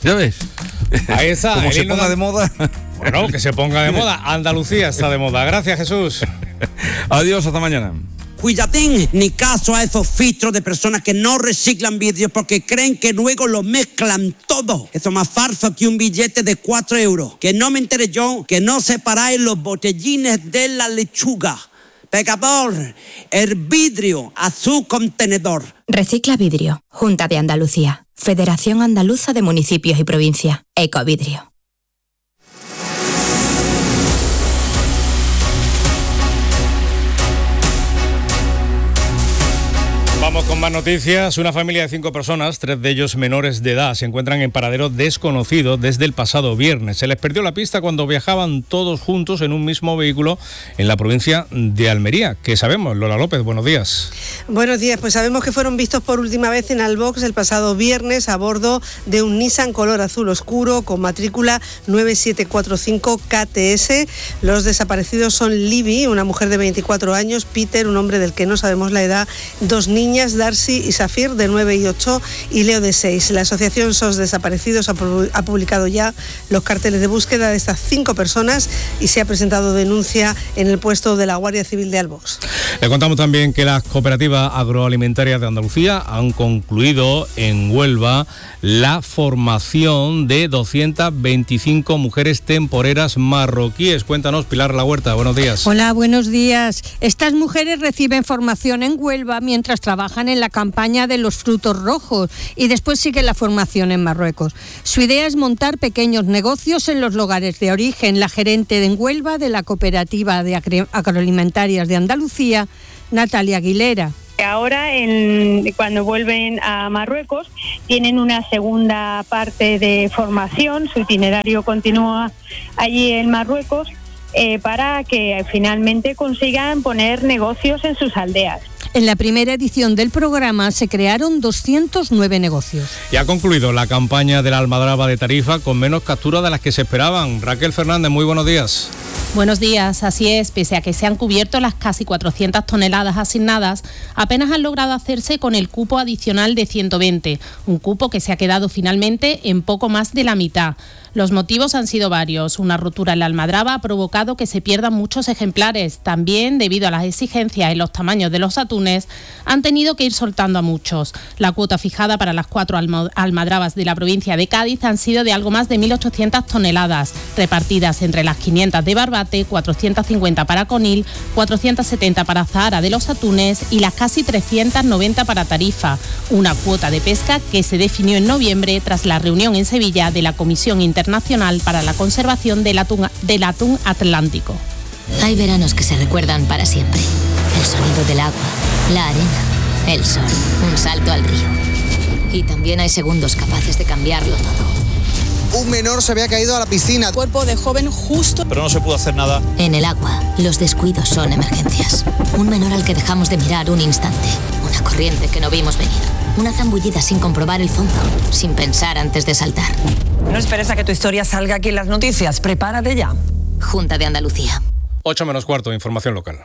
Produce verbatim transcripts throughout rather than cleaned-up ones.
¿Ya ves? Ahí está. Como se ponga de... de moda. Bueno, que se ponga de moda. Andalucía está de moda. Gracias, Jesús. Adiós, hasta mañana. Cuidatín, ni caso a esos filtros de personas que no reciclan vídeos porque creen que luego lo mezclan todo. Eso es más falso que un billete de cuatro euros. Que no me entere yo, que no separáis los botellines de la lechuga. Pecador, el vidrio a su contenedor. Recicla Vidrio, Junta de Andalucía, Federación Andaluza de Municipios y Provincias, Ecovidrio. Vamos con más noticias. Una familia de cinco personas, tres de ellos menores de edad, se encuentran en paradero desconocido desde el pasado viernes. Se les perdió la pista cuando viajaban todos juntos en un mismo vehículo en la provincia de Almería. ¿Qué sabemos? Lola López, buenos días. Buenos días, pues sabemos que fueron vistos por última vez en Albox el pasado viernes a bordo de un Nissan color azul oscuro con matrícula nueve siete cuatro cinco K T S. Los desaparecidos son Libby, una mujer de veinticuatro años, Peter, un hombre del que no sabemos la edad, dos niñas, Darcy y Safir, de nueve y ocho, y Leo, de seis. La asociación S O S Desaparecidos ha publicado ya los carteles de búsqueda de estas cinco personas y se ha presentado denuncia en el puesto de la Guardia Civil de Albox. Le contamos también que las cooperativas agroalimentarias de Andalucía han concluido en Huelva la formación de doscientas veinticinco mujeres temporeras marroquíes. Cuéntanos, Pilar La Huerta, buenos días. Hola, buenos días. Estas mujeres reciben formación en Huelva mientras trabajan en la campaña de los frutos rojos y después siguen la formación en Marruecos. Su idea es montar pequeños negocios en los lugares de origen. La gerente de Huelva de la Cooperativa de Agroalimentarias de Andalucía, Natalia Aguilera. Ahora, en, cuando vuelven a Marruecos, tienen una segunda parte de formación. Su itinerario continúa allí en Marruecos eh, para que finalmente consigan poner negocios en sus aldeas. En la primera edición del programa se crearon doscientos nueve negocios. Y ha concluido la campaña de la almadraba de Tarifa con menos capturas de las que se esperaban. Raquel Fernández, muy buenos días. Buenos días, así es, pese a que se han cubierto las casi cuatrocientas toneladas asignadas, apenas han logrado hacerse con el cupo adicional de ciento veinte, un cupo que se ha quedado finalmente en poco más de la mitad. Los motivos han sido varios. Una rotura en la almadraba ha provocado que se pierdan muchos ejemplares. También, debido a las exigencias en los tamaños de los atunes, han tenido que ir soltando a muchos. La cuota fijada para las cuatro alma- almadrabas de la provincia de Cádiz han sido de algo más de mil ochocientas toneladas, repartidas entre las quinientas de Barbate, cuatrocientas cincuenta para Conil, cuatrocientas setenta para Zahara de los Atunes y las casi trescientas noventa para Tarifa. Una cuota de pesca que se definió en noviembre tras la reunión en Sevilla de la Comisión Internacional Nacional para la Conservación del Atún, del Atún Atlántico. Hay veranos que se recuerdan para siempre. El sonido del agua, la arena, el sol, un salto al río. Y también hay segundos capaces de cambiarlo todo. Un menor se había caído a la piscina. Cuerpo de joven justo. Pero no se pudo hacer nada. En el agua, los descuidos son emergencias. Un menor al que dejamos de mirar un instante. Una corriente que no vimos venir. Una zambullida sin comprobar el fondo, sin pensar antes de saltar. No esperes a que tu historia salga aquí en las noticias. Prepárate ya. Junta de Andalucía. ocho menos cuarto, información local.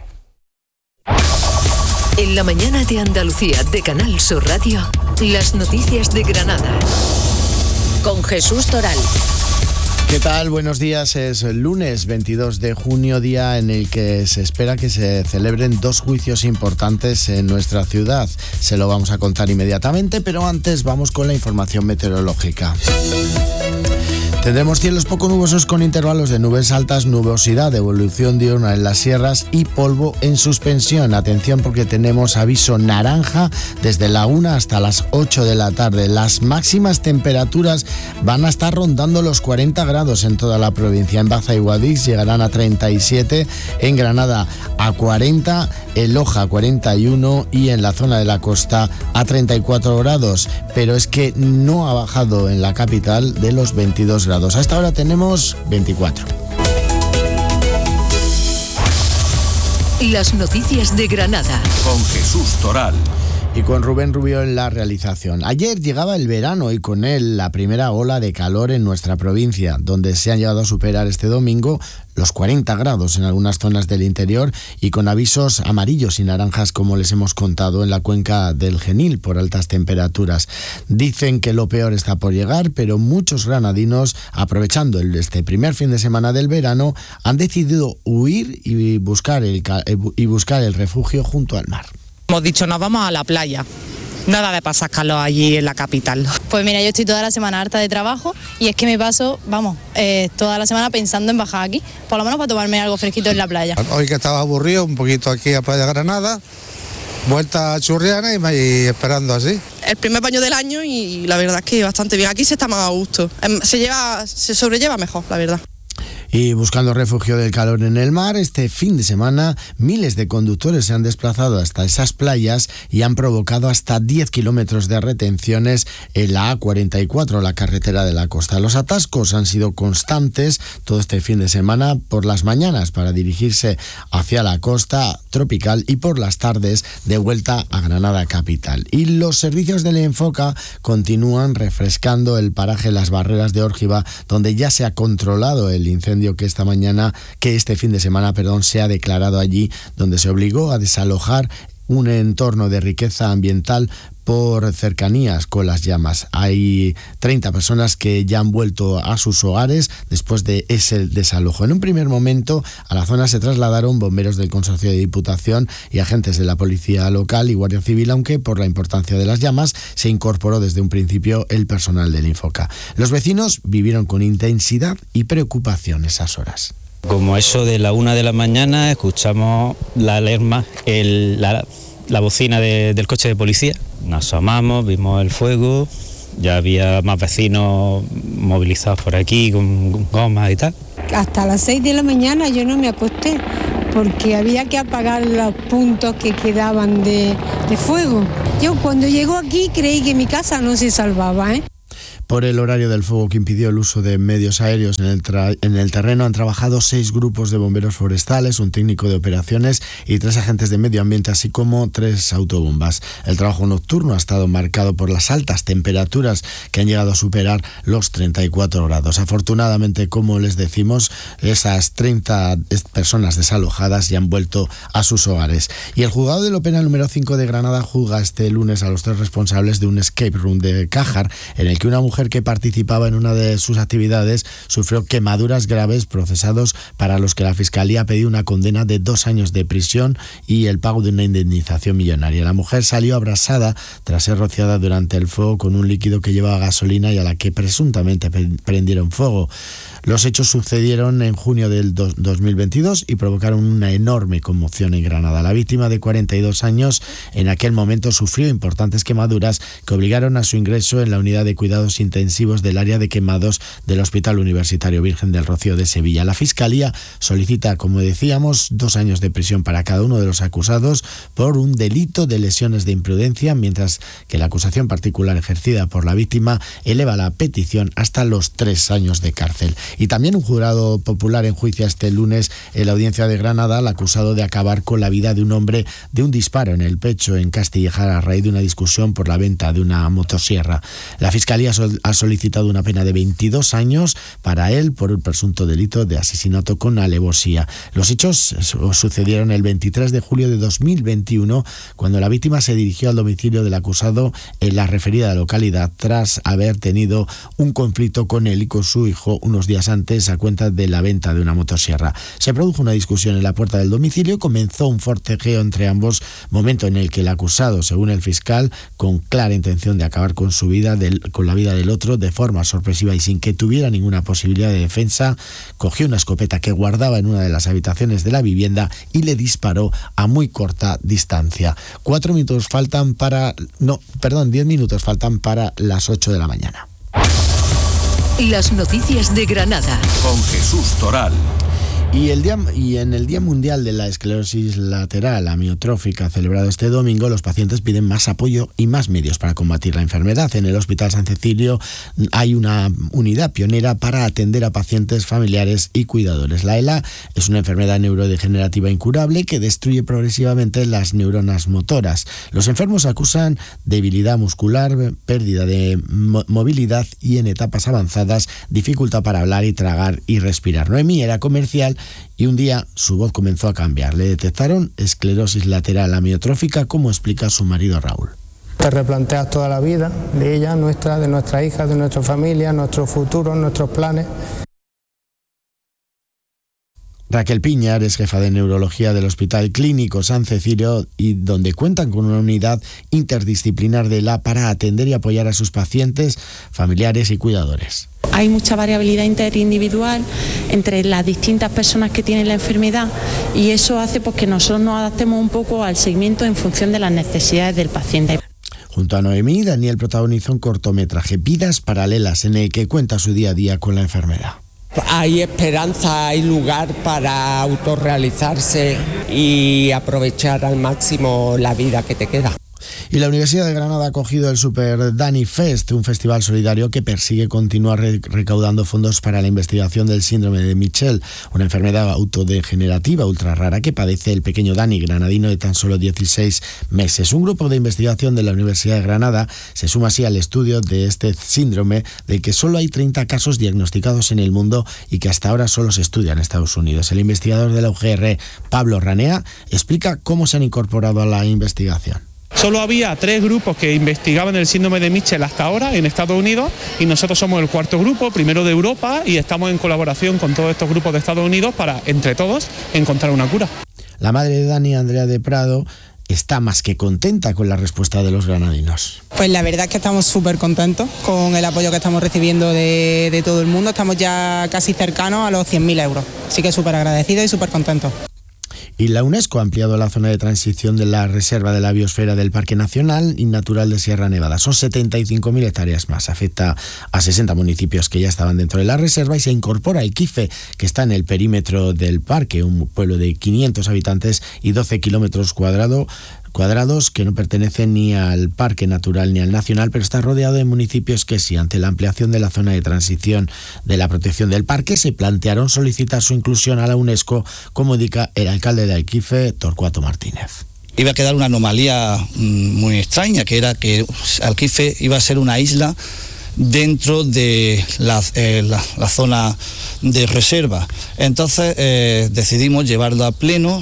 En la mañana de Andalucía de Canal Sur Radio, las noticias de Granada. Con Jesús Toral. ¿Qué tal? Buenos días. Es el lunes veintidós de junio, día en el que se espera que se celebren dos juicios importantes en nuestra ciudad. Se lo vamos a contar inmediatamente, pero antes vamos con la información meteorológica. Tendremos cielos poco nubosos con intervalos de nubes altas, nubosidad, evolución diurna en las sierras y polvo en suspensión. Atención porque tenemos aviso naranja desde la una hasta las ocho de la tarde. Las máximas temperaturas van a estar rondando los cuarenta grados en toda la provincia. En Baza y Guadix llegarán a treinta y siete, en Granada a cuarenta, en Loja a cuarenta y uno y en la zona de la costa a treinta y cuatro grados. Pero es que no ha bajado en la capital de los veintidós grados. Hasta ahora tenemos veinticuatro. Las noticias de Granada. Con Jesús Toral. y con Rubén Rubio en la realización. Ayer llegaba el verano y con él la primera ola de calor en nuestra provincia, donde se han llegado a superar este domingo los cuarenta grados en algunas zonas del interior y con avisos amarillos y naranjas, como les hemos contado, en la cuenca del Genil por altas temperaturas. Dicen que lo peor está por llegar, pero muchos granadinos, aprovechando el, este primer fin de semana del verano, han decidido huir y buscar el, y buscar el refugio junto al mar. Hemos dicho, nos vamos a la playa. Nada de pasar calor allí en la capital. Pues mira, yo estoy toda la semana harta de trabajo y es que me paso, vamos, eh, toda la semana pensando en bajar aquí, por lo menos para tomarme algo fresquito en la playa. Hoy que estaba aburrido, un poquito aquí a Playa Granada, vuelta a Churriana y, y esperando así. El primer baño del año y la verdad es que bastante bien. Aquí se está más a gusto, se, lleva, se sobrelleva mejor, la verdad. Y buscando refugio del calor en el mar, este fin de semana miles de conductores se han desplazado hasta esas playas y han provocado hasta diez kilómetros de retenciones en la A cuarenta y cuatro, la carretera de la costa. Los atascos han sido constantes todo este fin de semana por las mañanas para dirigirse hacia la costa tropical y por las tardes de vuelta a Granada capital. Y los servicios del Enfoca continúan refrescando el paraje Las Barreras de Órgiva, donde ya se ha controlado el incendio que esta mañana, que este fin de semana, perdón, se ha declarado allí, donde se obligó a desalojar un entorno de riqueza ambiental por cercanías con las llamas. Hay treinta personas que ya han vuelto a sus hogares después de ese desalojo. En un primer momento a la zona se trasladaron bomberos del Consorcio de Diputación y agentes de la Policía Local y Guardia Civil, aunque por la importancia de las llamas se incorporó desde un principio el personal del Infoca. Los vecinos vivieron con intensidad y preocupación esas horas. Como eso de la una de la mañana escuchamos la alarma, el, la, la bocina de, del coche de policía. Nos asomamos, vimos el fuego, ya había más vecinos movilizados por aquí con gomas y tal. Hasta las seis de la mañana yo no me acosté porque había que apagar los puntos que quedaban de, de fuego. Yo cuando llego aquí creí que mi casa no se salvaba, ¿eh? Por el horario del fuego que impidió el uso de medios aéreos en el, tra- en el terreno han trabajado seis grupos de bomberos forestales, un técnico de operaciones y tres agentes de medio ambiente, así como tres autobombas. El trabajo nocturno ha estado marcado por las altas temperaturas que han llegado a superar los treinta y cuatro grados. Afortunadamente, como les decimos, esas treinta personas desalojadas ya han vuelto a sus hogares. Y el juzgado de lo penal número cinco de Granada juzga este lunes a los tres responsables de un escape room de Cájar, en el que una mujer que participaba en una de sus actividades sufrió quemaduras graves, procesados para los que la Fiscalía ha pedido una condena de dos años de prisión y el pago de una indemnización millonaria. La mujer salió abrasada tras ser rociada durante el fuego con un líquido que llevaba gasolina y a la que presuntamente prendieron fuego. Los hechos sucedieron en junio del dos mil veintidós y provocaron una enorme conmoción en Granada. La víctima, de cuarenta y dos años, en aquel momento sufrió importantes quemaduras que obligaron a su ingreso en la unidad de cuidados intensivos del área de quemados del Hospital Universitario Virgen del Rocío de Sevilla. La Fiscalía solicita, como decíamos, dos años de prisión para cada uno de los acusados por un delito de lesiones de imprudencia, mientras que la acusación particular ejercida por la víctima eleva la petición hasta los tres años de cárcel. Y también un jurado popular enjuicia este lunes en la audiencia de Granada al acusado de acabar con la vida de un hombre de un disparo en el pecho en Castillejar a raíz de una discusión por la venta de una motosierra. La Fiscalía ha solicitado una pena de veintidós años para él por el presunto delito de asesinato con alevosía. Los hechos sucedieron el veintitrés de julio de dos mil veintiuno, cuando la víctima se dirigió al domicilio del acusado en la referida localidad tras haber tenido un conflicto con él y con su hijo unos días antes a cuenta de la venta de una motosierra. Se produjo una discusión en la puerta del domicilio y comenzó un forcejeo entre ambos, momento en el que el acusado, según el fiscal, con clara intención de acabar con su vida, del, con la vida del otro, de forma sorpresiva y sin que tuviera ninguna posibilidad de defensa, cogió una escopeta que guardaba en una de las habitaciones de la vivienda y le disparó a muy corta distancia. Cuatro minutos faltan para... No, perdón, diez minutos faltan para las ocho de la mañana. Las noticias de Granada. Con Jesús Toral. Y, el día, y en el Día Mundial de la Esclerosis Lateral Amiotrófica, celebrado este domingo, los pacientes piden más apoyo y más medios para combatir la enfermedad. En el Hospital San Cecilio hay una unidad pionera para atender a pacientes, familiares y cuidadores. La E L A es una enfermedad neurodegenerativa incurable que destruye progresivamente las neuronas motoras. Los enfermos acusan debilidad muscular, pérdida de mo- movilidad y, en etapas avanzadas, dificultad para hablar y tragar y respirar. Noemí era comercial y un día su voz comenzó a cambiar. Le detectaron esclerosis lateral amiotrófica, como explica su marido Raúl. Te replanteas toda la vida de ella, nuestra, de nuestra hija, de nuestra familia, nuestros futuros, nuestros planes. Raquel Piñar es jefa de neurología del Hospital Clínico San Cecilio, y donde cuentan con una unidad interdisciplinar de E L A para atender y apoyar a sus pacientes, familiares y cuidadores. Hay mucha variabilidad interindividual entre las distintas personas que tienen la enfermedad, y eso hace pues, que nosotros nos adaptemos un poco al seguimiento en función de las necesidades del paciente. Junto a Noemí, Daniel protagonizó un cortometraje, Vidas Paralelas, en el que cuenta su día a día con la enfermedad. Hay esperanza, hay lugar para autorrealizarse y aprovechar al máximo la vida que te queda. Y la Universidad de Granada ha acogido el Super Dani Fest, un festival solidario que persigue continuar re- recaudando fondos para la investigación del síndrome de Michel, una enfermedad autodegenerativa ultra rara que padece el pequeño Dani, granadino de tan solo dieciséis meses. Un grupo de investigación de la Universidad de Granada se suma así al estudio de este síndrome, del que solo hay treinta casos diagnosticados en el mundo y que hasta ahora solo se estudia en Estados Unidos. El investigador de la U G R, Pablo Ranea, explica cómo se han incorporado a la investigación. Solo había tres grupos que investigaban el síndrome de Michel hasta ahora en Estados Unidos, y nosotros somos el cuarto grupo, primero de Europa, y estamos en colaboración con todos estos grupos de Estados Unidos para, entre todos, encontrar una cura. La madre de Dani, Andrea de Prado, está más que contenta con la respuesta de los granadinos. Pues la verdad es que estamos súper contentos con el apoyo que estamos recibiendo de, de todo el mundo. Estamos ya casi cercanos a los cien mil euros, así que súper agradecidos y súper contentos. Y la UNESCO ha ampliado la zona de transición de la Reserva de la Biosfera del Parque Nacional y Natural de Sierra Nevada. Son setenta y cinco mil hectáreas más. Afecta a sesenta municipios que ya estaban dentro de la reserva, y se incorpora el Quife, que está en el perímetro del parque, un pueblo de quinientos habitantes y doce kilómetros cuadrados. cuadrados que no pertenecen ni al Parque Natural ni al Nacional, pero está rodeado de municipios que sí. Ante la ampliación de la zona de transición de la protección del parque, se plantearon solicitar su inclusión a la UNESCO, como indica el alcalde de Alquife, Torcuato Martínez. Iba a quedar una anomalía muy extraña, que era que Alquife iba a ser una isla dentro de la, eh, la, la zona de reserva. Entonces eh, decidimos llevarlo a pleno.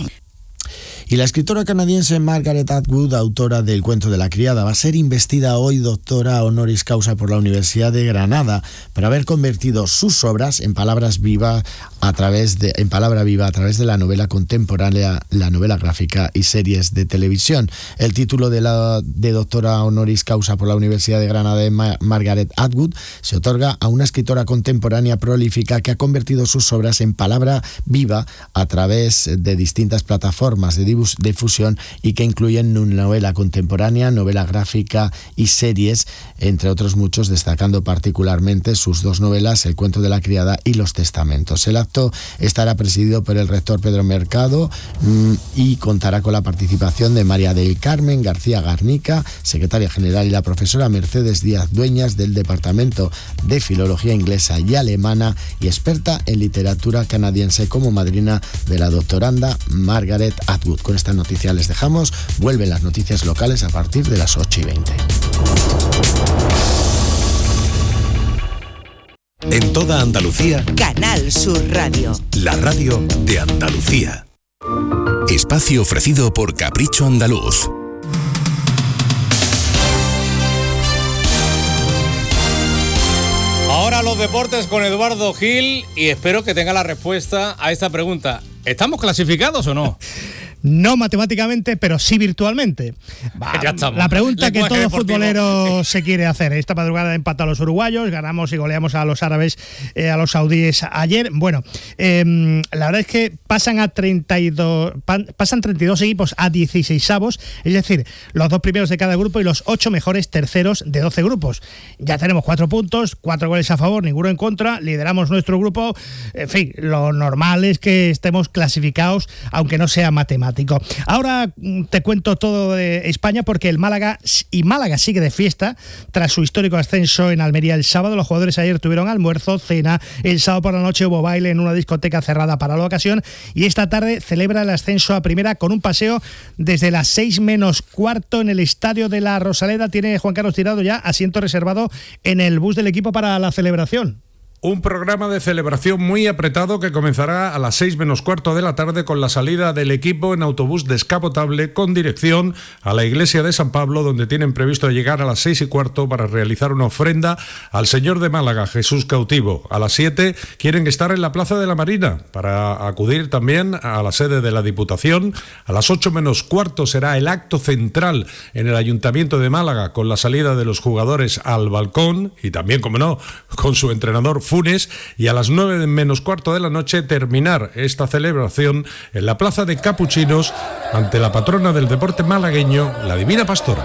Y la escritora canadiense Margaret Atwood, autora del Cuento de la Criada, va a ser investida hoy doctora honoris causa por la Universidad de Granada por haber convertido sus obras en palabras vivas a través de en palabra viva a través de la novela contemporánea, la novela gráfica y series de televisión. El título de la de doctora honoris causa por la Universidad de Granada de Ma- Margaret Atwood se otorga a una escritora contemporánea prolífica que ha convertido sus obras en palabra viva a través de distintas plataformas de de fusión y que incluyen novela contemporánea, novela gráfica y series, entre otros muchos, destacando particularmente sus dos novelas, El Cuento de la Criada y Los Testamentos. El acto estará presidido por el rector Pedro Mercado mmm, y contará con la participación de María del Carmen García Garnica, secretaria general, y la profesora Mercedes Díaz Dueñas, del Departamento de Filología Inglesa y Alemana y experta en literatura canadiense, como madrina de la doctoranda Margaret Atwood. Con esta noticia les dejamos. Vuelven las noticias locales a partir de las ocho y veinte. En toda Andalucía, Canal Sur Radio, la radio de Andalucía. Espacio ofrecido por Capricho Andaluz. Ahora los deportes con Eduardo Gil, y espero que tenga la respuesta a esta pregunta. ¿Estamos clasificados o no? no matemáticamente, pero sí virtualmente. Va, ya estamos. La pregunta que todo deportivo. futbolero se quiere hacer. Esta madrugada empatan a los uruguayos, ganamos y goleamos a los árabes, eh, a los saudíes ayer. Bueno, eh, la verdad es que pasan a treinta y dos, pasan treinta y dos equipos a dieciseisavos, es decir, los dos primeros de cada grupo y los ocho mejores terceros de doce grupos. Ya tenemos cuatro puntos, cuatro goles a favor, ninguno en contra, lideramos nuestro grupo. En fin, lo normal es que estemos clasificados, aunque no sea matemático. Ahora te cuento todo de España, porque el Málaga y Málaga sigue de fiesta tras su histórico ascenso en Almería el sábado. Los jugadores ayer tuvieron almuerzo, cena, el sábado por la noche hubo baile en una discoteca cerrada para la ocasión y esta tarde celebra el ascenso a primera con un paseo desde las seis menos cuarto en el estadio de la Rosaleda. Tiene Juan Carlos Tirado ya asiento reservado en el bus del equipo para la celebración. Un programa de celebración muy apretado que comenzará a las seis menos cuarto de la tarde con la salida del equipo en autobús descapotable con dirección a la iglesia de San Pablo, donde tienen previsto llegar a las seis y cuarto para realizar una ofrenda al Señor de Málaga, Jesús cautivo. A las siete quieren estar en la Plaza de la Marina para acudir también a la sede de la Diputación. A las ocho menos cuarto será el acto central en el Ayuntamiento de Málaga con la salida de los jugadores al balcón y también, como no, con su entrenador Funes, y a las nueve menos cuarto de la noche terminar esta celebración en la Plaza de Capuchinos ante la patrona del deporte malagueño, la Divina Pastora.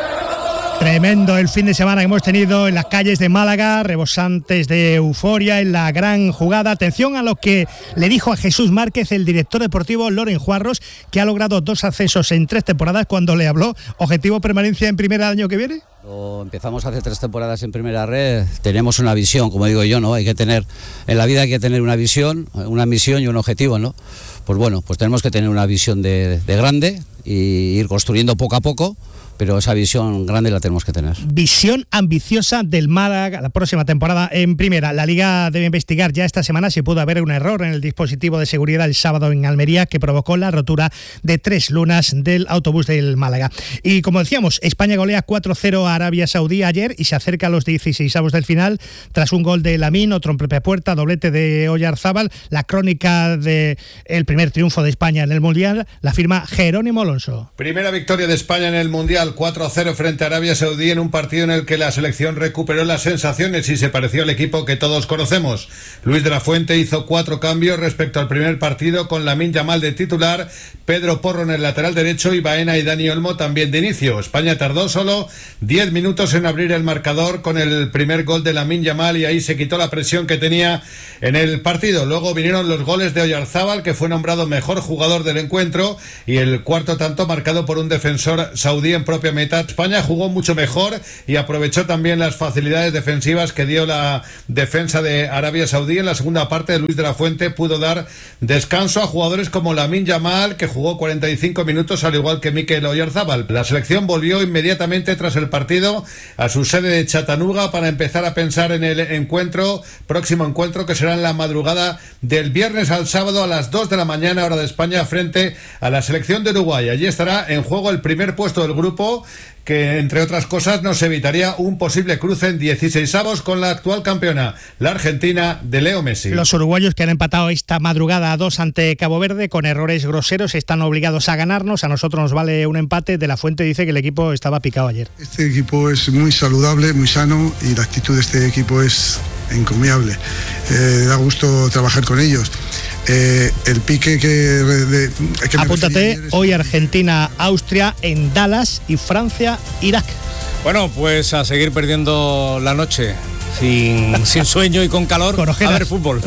Tremendo el fin de semana que hemos tenido en las calles de Málaga, rebosantes de euforia en la gran jugada. Atención a lo que le dijo a Jesús Márquez, el director deportivo Loren Juarros, que ha logrado dos ascensos en tres temporadas, cuando le habló objetivo permanencia en primera el año que viene. Lo empezamos hace tres temporadas en primera red, tenemos una visión, como digo yo, ¿no? Hay que tener, en la vida hay que tener una visión, una misión y un objetivo, ¿no? Pues bueno, pues tenemos que tener una visión de, de grande y ir construyendo poco a poco, pero esa visión grande la tenemos que tener. Visión ambiciosa del Málaga la próxima temporada en primera. La Liga debe investigar ya esta semana si pudo haber un error en el dispositivo de seguridad el sábado en Almería que provocó la rotura de tres lunas del autobús del Málaga. Y como decíamos, España golea cuatro cero a Arabia Saudí ayer y se acerca a los dieciseisavos del final tras un gol de Lamine, otro en propia puerta, doblete de Oyarzábal. La crónica del primer triunfo de España en el Mundial la firma Jerónimo Alonso. Primera victoria de España en el Mundial, cuatro cero frente a Arabia Saudí en un partido en el que la selección recuperó las sensaciones y se pareció al equipo que todos conocemos. Luis de la Fuente hizo cuatro cambios respecto al primer partido, con Lamine Yamal de titular, Pedro Porro en el lateral derecho y Baena y Dani Olmo también de inicio. España tardó solo diez minutos en abrir el marcador con el primer gol de Lamine Yamal y ahí se quitó la presión que tenía en el partido. Luego vinieron los goles de Oyarzábal, que fue nombrado mejor jugador del encuentro, y el cuarto tanto marcado por un defensor saudí en propia meta. España jugó mucho mejor y aprovechó también las facilidades defensivas que dio la defensa de Arabia Saudí. En la segunda parte, Luis de la Fuente pudo dar descanso a jugadores como Lamine Yamal, que jugó cuarenta y cinco minutos, al igual que Mikel Oyarzábal. La selección volvió inmediatamente tras el partido a su sede de Chattanooga para empezar a pensar en el encuentro, próximo encuentro que será en la madrugada del viernes al sábado a las dos de la mañana, hora de España, frente a la selección de Uruguay. Allí estará en juego el primer puesto del grupo, que entre otras cosas nos evitaría un posible cruce en dieciseisavos con la actual campeona, la Argentina de Leo Messi. Los uruguayos, que han empatado esta madrugada a dos ante Cabo Verde con errores groseros, están obligados a ganarnos. A nosotros nos vale un empate. De la Fuente dice que el equipo estaba picado ayer. Este equipo es muy saludable, muy sano, y la actitud de este equipo es encomiable. Eh, da gusto trabajar con ellos. Eh, el pique que, de, que apúntate, hoy Argentina, Austria en Dallas y Francia, Irak. Bueno, pues a seguir perdiendo la noche sin, sin sueño y con calor, con a ver fútbol.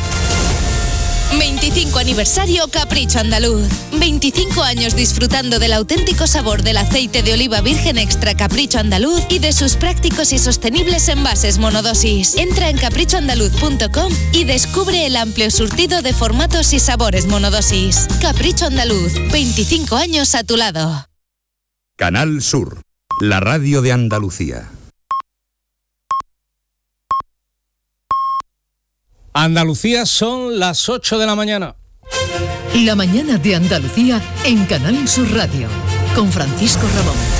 veinticinco aniversario Capricho Andaluz. veinticinco años disfrutando del auténtico sabor del aceite de oliva virgen extra Capricho Andaluz y de sus prácticos y sostenibles envases monodosis. Entra en capricho andaluz punto com y descubre el amplio surtido de formatos y sabores monodosis. Capricho Andaluz, veinticinco años a tu lado. Canal Sur, la radio de Andalucía. Andalucía, son las ocho de la mañana. La mañana de Andalucía en Canal Sur Radio, con Francisco Ramón.